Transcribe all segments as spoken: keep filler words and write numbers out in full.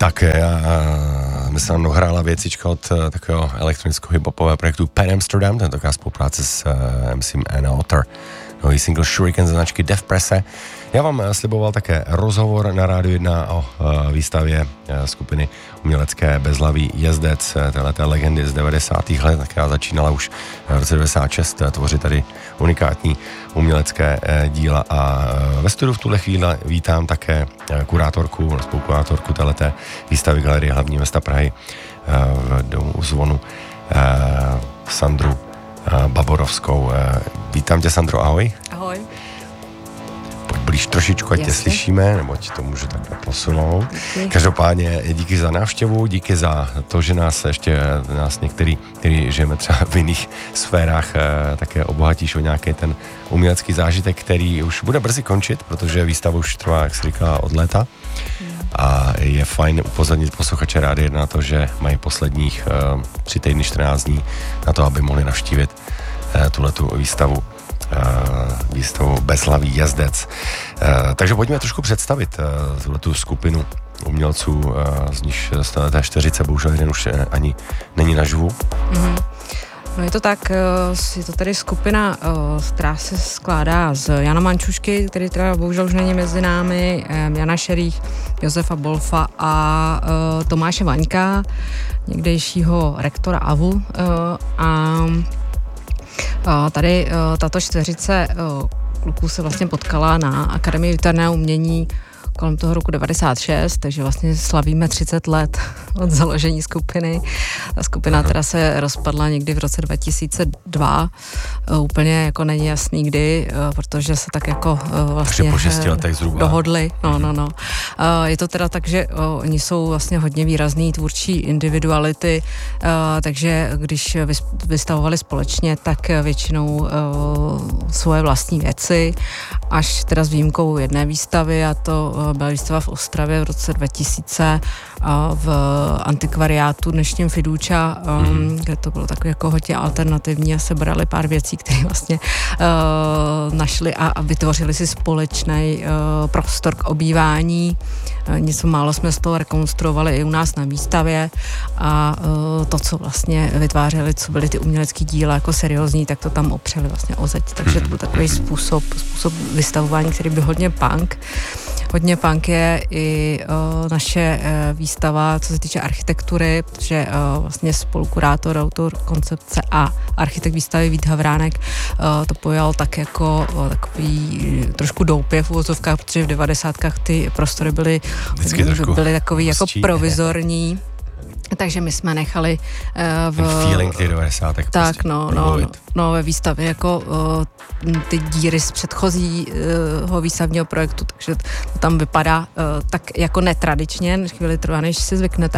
Tak já mi se nám dohrála věcička od takového elektronického hip-hopového projektu Pan Amsterdam, tentokrát spolupráce s em cé Anna Otter. Nový single Shuriken ze značky Def Presse. Já vám sliboval také rozhovor na Rádiu jedna o výstavě skupiny umělecké Bezhlavý jezdec, téhleté legendy z devadesátých let, která začínala už v roce devadesát šest tvořit tady unikátní umělecké díla. A ve studiu v tuhle chvíli vítám také kurátorku, spolukurátorku téhleté výstavy Galerie hlavní města Prahy v Domu u Zvonu, Sandru Baborovskou. Vítám tě, Sandro, ahoj. Ahoj. Pojď blíž trošičku, ať tě slyšíme, nebo ti to můžu takhle posunout. Díky. Každopádně díky za návštěvu, díky za to, že nás ještě, nás některý, který žijeme třeba v jiných sférách, také obohatíš o nějaký ten umělecký zážitek, který už bude brzy končit, protože výstava už trvá, jak jsi říkala, od léta. A je fajn upozornit posluchače Rádia jedna na to, že mají posledních uh, tři týdny, čtrnáct dní na to, aby mohli navštívit uh, tuhletu výstavu, uh, výstavu Bezhlavý jezdec. Uh, takže pojďme trošku představit uh, tuhletu skupinu umělců, uh, z níž z té čtyřice, bohužel jeden už ani není naživu. Mm-hmm. No je to tak, je to tady skupina, která se skládá z Jana Mančušky, který teda bohužel už není mezi námi, Jana Šerých, Josefa Bolfa a Tomáše Vaňka, někdejšího rektora A V U. A tady tato čtveřice kluků se vlastně potkala na Akademii výtvarného umění kolem toho roku devadesát šest, takže vlastně slavíme třicet let od založení skupiny. Ta skupina teda se rozpadla někdy v roce dva tisíce dva. Úplně jako není jasný kdy, protože se tak jako vlastně po šesti letech zhruba dohodli. No, no, no. Je to teda tak, že oni jsou vlastně hodně výrazný tvůrčí individuality, takže když vystavovali společně, tak většinou svoje vlastní věci, až teda s výjimkou jedné výstavy, a to byla výstava v Ostravě v roce dva tisíce v antikvariátu dnešním Fiduča, mm. kde to bylo takové jako hodně alternativní a sebrali pár věcí, které vlastně uh, našli a, a vytvořili si společný uh, prostor k obývání. Uh, něco málo jsme z toho rekonstruovali i u nás na výstavě a uh, to, co vlastně vytvářeli, co byly ty umělecký díla jako seriózní, tak to tam opřeli vlastně o zeď. Takže to byl takový způsob, způsob vystavování, který byl hodně punk. Hodně punk je i uh, naše uh, výstava, co se týče architektury, protože uh, vlastně spolukurátor, autor koncepce a architekt výstavy Vít Havránek uh, to pojal tak jako uh, takový trošku doupě v uvozovkách, protože v devadesátkách ty prostory byly, byly takový jako provizorní. Takže my jsme nechali uh, v... Ten feeling těch devadesátek tak, prostě no, no, no, no, ve výstavě jako uh, ty díry z předchozího uh, výstavního projektu, takže to tam vypadá uh, tak jako netradičně, chvíli trvá, než si zvyknete,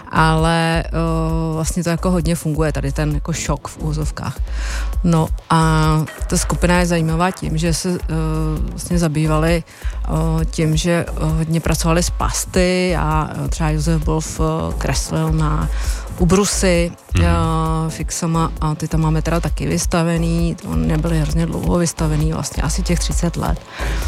ale uh, vlastně to jako hodně funguje, tady ten jako šok v úzovkách. No a ta skupina je zajímavá tím, že se uh, vlastně zabývali uh, tím, že uh, hodně pracovali s pasty a uh, třeba Josef Bolf uh, kreslil na ubrusy mm. uh, fixama a ty tam máme teda taky vystavený, on nebyly hrozně dlouho vystavený, vlastně asi těch třicet let.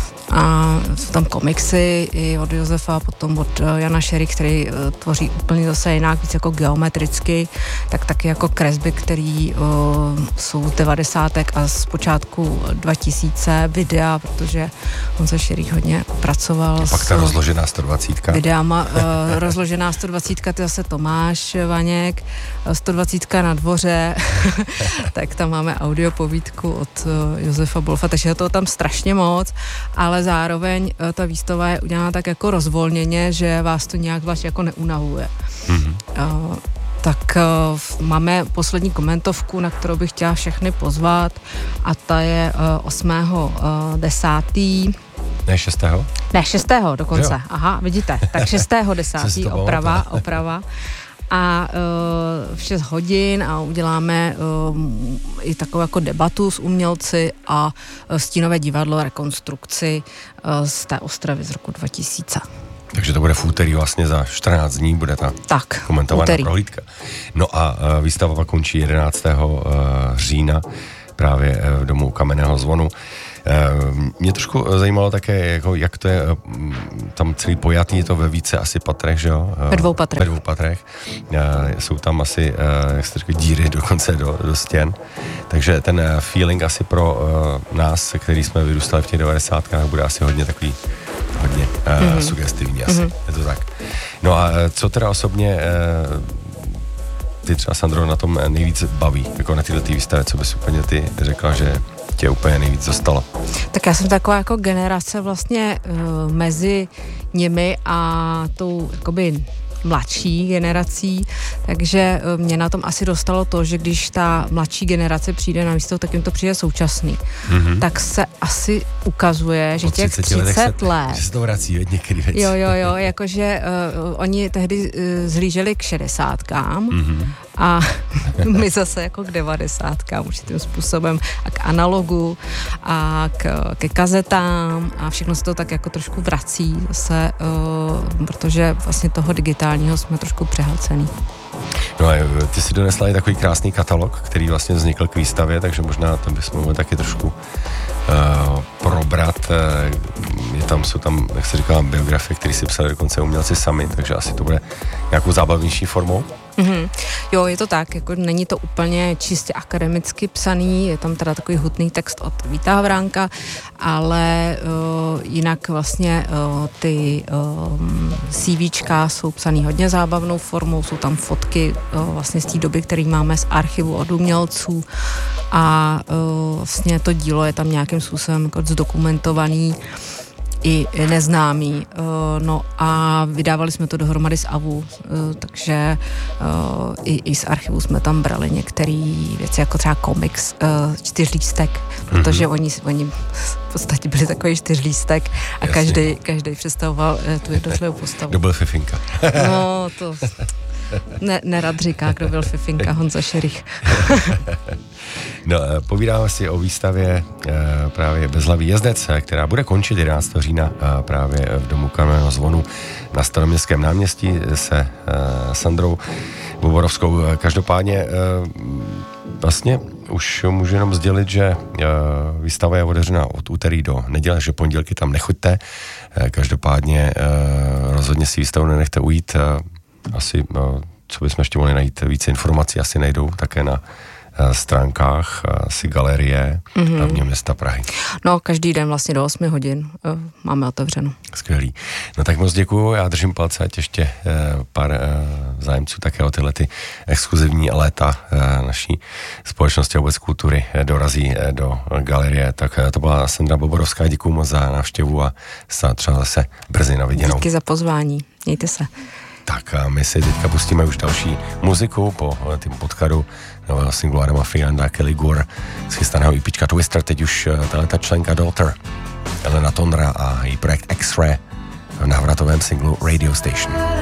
A jsou tam komiksy i od Josefa, potom od Jana Šery, který uh, tvoří úplně zase jinak, víc jako geometricky, tak taky jako kresby, který uh, jsou z devadesátek a z počátku dva tisíce videa, protože on se Šery hodně pracoval. A pak ta rozložená sto dvacítka. Videama, uh, rozložená sto dvacítka, ty zase Tomáš Vaněk, sto dvacítka na dvoře, tak tam máme audiopovídku od uh, Josefa Bolfa, takže je to tam strašně moc, ale zároveň ta výstava je udělána tak jako rozvolněně, že vás to nějak vlastně jako neunavuje. Mm-hmm. Uh, tak uh, máme poslední komentovku, na kterou bych chtěla všechny pozvat, a ta je uh, osmého desátého Ne šestého Ne, šestého dokonce. Aha, vidíte. Tak šestého desátého oprava, oprava. A uh, v šest hodin a uděláme uh, i takovou jako debatu s umělci a uh, stínové divadlo, rekonstrukci uh, z té Ostravy z roku dva tisíce. Takže to bude v úterý vlastně za čtrnáct dní, bude ta tak, komentovaná úterý. Prohlídka. No a uh, výstava končí jedenáctého října právě v Domu u Kamenného zvonu. Mě trošku zajímalo také, jako, jak to je tam celý pojatý, je to ve více asi patrech, že jo? Ve dvou patrech. Ve dvou patrech. Jsou tam asi, jak se říká, díry dokonce do, do stěn. Takže ten feeling asi pro nás, který jsme vyrůstali v těch devadesátkách, bude asi hodně takový, hodně mm-hmm. uh, sugestivní asi. Mm-hmm. Je to tak. No a co teda osobně ty třeba, Sandro, na tom nejvíc baví, jako na této výstavě, co bys úplně ty řekla, že tě úplně nejvíc dostalo? Tak já jsem taková jako generace vlastně uh, mezi nimi a tou jakoby mladší generací, takže mě na tom asi dostalo to, že když ta mladší generace přijde na místo, tak jim to přijde současný. Mm-hmm. Tak se asi ukazuje, že těch třicet let... Že se to vrací od některých věcí. Jo, jo, jo, jakože uh, oni tehdy uh, zhlíželi k šedesátkám mm-hmm. a my zase jako k devadesátkám určitým způsobem a k analogu a k, ke kazetám a všechno se to tak jako trošku vrací zase, uh, protože vlastně toho digitálního jsme trošku přehlcený. No a ty si donesla i takový krásný katalog, který vlastně vznikl k výstavě, takže možná tam bychom mohli taky trošku uh, probrat. Je tam, jsou tam, jak se říká, biografie, které si psali dokonce umělci sami, takže asi to bude nějakou zábavnější formou. Mm-hmm. Jo, je to tak, jako není to úplně čistě akademicky psaný, je tam teda takový hutný text od Víta Havránka, ale uh, jinak vlastně uh, ty uh, CVčka jsou psaný hodně zábavnou formou, jsou tam fotky uh, vlastně z té doby, který máme z archivu od umělců a uh, vlastně to dílo je tam nějakým způsobem jako zdokumentovaný i neznámý, no a vydávali jsme to dohromady s A V U, takže i, i z archivu jsme tam brali některé věci, jako třeba komiks, čtyřlístek, protože mm-hmm. oni, oni v podstatě byli takový čtyřlístek a každý, každý představoval tu jednotlivou postavu. Kdo byl Fifinka? No, to ne, nerad říká, kdo byl Fifinka, Honza Šerich. No, povídáme si o výstavě e, právě Bezhlavý jezdec, která bude končit jedenáctého října e, právě v Domu Kamenného zvonu na Staroměstském náměstí se e, Sandrou Boborovskou. Každopádně e, vlastně už můžu jenom sdělit, že e, výstava je otevřena od úterý do neděle, že pondělky tam nechoďte. E, každopádně e, rozhodně si výstavu nenechte ujít. E, asi, e, co bychom ještě mohli najít, více informací asi najdou také na stránkách asi galerie mm-hmm. hlavního města Prahy. No, každý den vlastně do osmi hodin máme otevřeno. Skvělý. No tak moc děkuju, já držím palce, ať ještě pár zájemců také o tyhle ty exkluzivní léta naší společnosti a vůbec kultury dorazí do galerie. Tak to byla Sandra Boborovská, děkuju moc za návštěvu a třeba zase brzy na viděnou. Díky za pozvání, mějte se. Tak a my si teďka pustíme už další muziku po tým podkladu nového singlu Adama Freelanda, Kelly Gore z chystaného EPčka Twister, teď už tato členka Daughter, Elena Tondra a její projekt X-Ray v návratovém singlu Radio Station.